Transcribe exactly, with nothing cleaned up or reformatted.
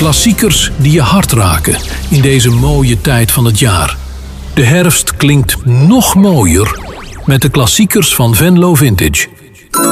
Klassiekers die je hart raken in deze mooie tijd van het jaar. De herfst klinkt nog mooier met de klassiekers van Venlo Vintage.